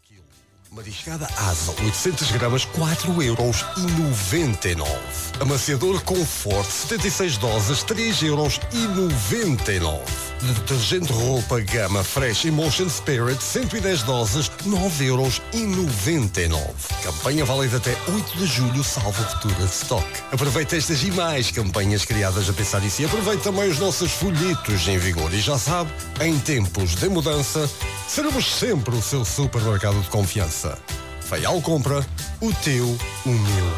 Mariscada Asa, 800 gramas, 4,99€. Amaciador Conforto, 76 doses, 3,99€. Detergente roupa Gama Fresh Emotion Spirit, 110 doses, 9,99€. Campanha válida até 8 de julho, salvo ruptura de stock. Aproveite estas e mais campanhas criadas a pensar nisso e aproveite também os nossos folhetos em vigor. E já sabe, em tempos de mudança, seremos sempre o seu supermercado de confiança. Faial Compra, o teu, o meu.